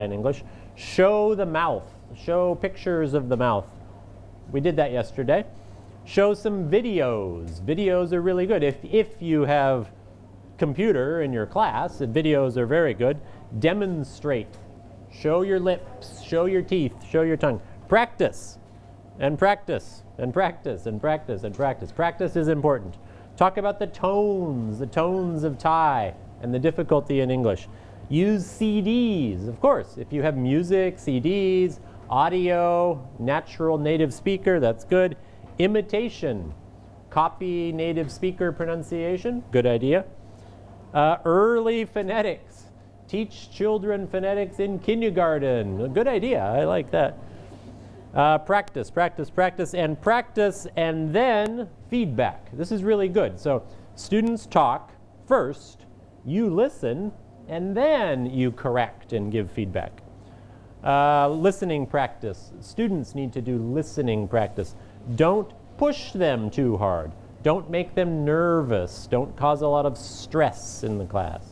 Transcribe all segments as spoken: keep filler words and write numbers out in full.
in English. Show the mouth. Show pictures of the mouth. We did that yesterday. Show some videos. Videos are really good. If, if you have computer in your class, videos are very good. Demonstrate. Show your lips. Show your teeth. Show your tongue. Practice. And practice. And practice. And practice. And practice. Practice is important. Talk about the tones. The tones of Thai and the difficulty in English. Use C Ds, of course. If you have music, C Ds, audio, natural native speaker, that's good. Imitation, copy native speaker pronunciation, good idea. Uh, early phonetics, teach children phonetics in kindergarten, a good idea, I like that. Uh, practice, practice, practice, and practice, and then feedback. This is really good. So students talk first, you listen, and then you correct and give feedback. Uh, listening practice. Students need to do listening practice. Don't push them too hard. Don't make them nervous. Don't cause a lot of stress in the class.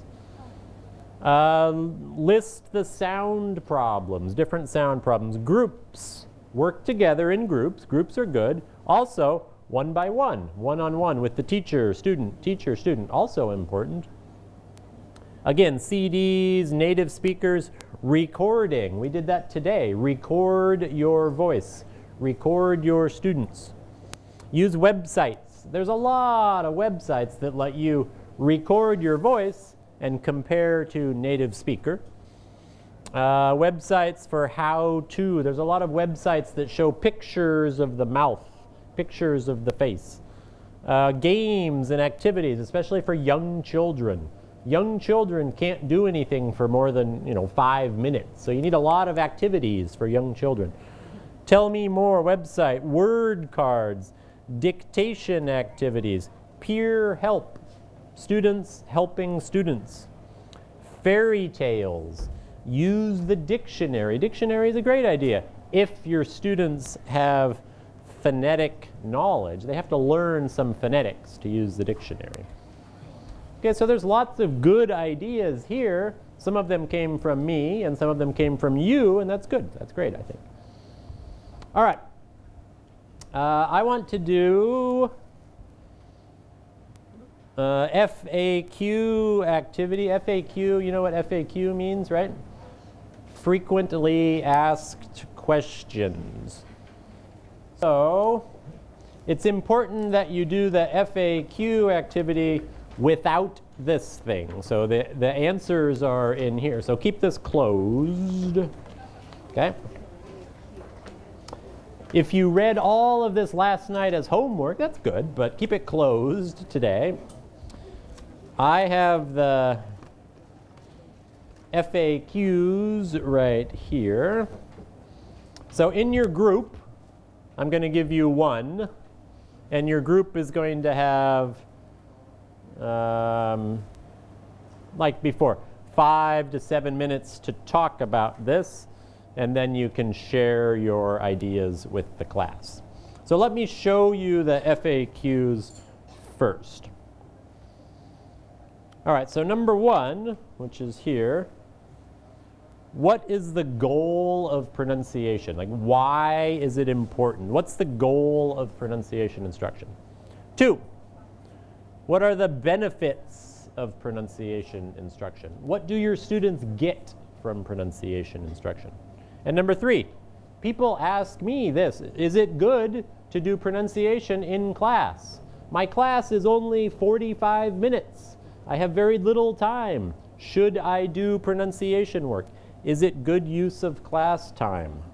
Uh, list the sound problems, different sound problems. Groups. Work together in groups. Groups are good. Also, one by one, one-on-one with the teacher, student, teacher, student, also important. Again, C Ds, native speakers, recording. We did that today. Record your voice. Record your students. Use websites. There's a lot of websites that let you record your voice and compare to native speaker. Uh, websites for how-to. There's a lot of websites that show pictures of the mouth, pictures of the face. Uh, games and activities, especially for young children. Young children can't do anything for more than, you know, five minutes. So you need a lot of activities for young children. Tell Me More website, word cards, dictation activities, peer help, students helping students, fairy tales, use the dictionary. Dictionary is a great idea. If your students have phonetic knowledge, they have to learn some phonetics to use the dictionary. Okay, so there's lots of good ideas here. Some of them came from me, and some of them came from you, and that's good. That's great, I think. All right. Uh, I want to do uh, F A Q activity. F A Q, you know what F A Q means, right? Frequently asked questions. So it's important that you do the F A Q activity without this thing. So the, the answers are in here. So keep this closed, okay? If you read all of this last night as homework, that's good, but keep it closed today. I have the F A Qs right here. So in your group, I'm going to give you one, and your group is going to have Um, like before, five to seven minutes to talk about this, and then you can share your ideas with the class. So let me show you the F A Qs first. All right, so number one, which is here, what is the goal of pronunciation? Like, why is it important? What's the goal of pronunciation instruction? Two, what are the benefits of pronunciation instruction? What do your students get from pronunciation instruction? And number three, people ask me this, is it good to do pronunciation in class? My class is only forty-five minutes. I have very little time. Should I do pronunciation work? Is it good use of class time?